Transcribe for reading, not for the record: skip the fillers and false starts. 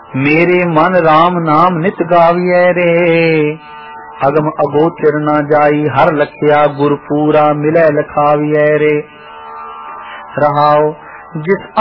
मेरे मन राम नाम नित गाविए रे। अगम अगोचर न जाई हर लखिया गुरपूरा मिलै लखाविए रे। रहाओ जिस